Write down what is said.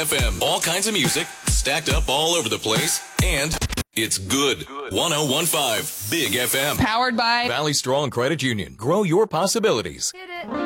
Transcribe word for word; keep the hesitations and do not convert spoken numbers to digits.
F M. All kinds of music, stacked up all over the place, and it's good. one oh one point five Big F M. Powered by Valley Strong Credit Union. Grow your possibilities. Hit it.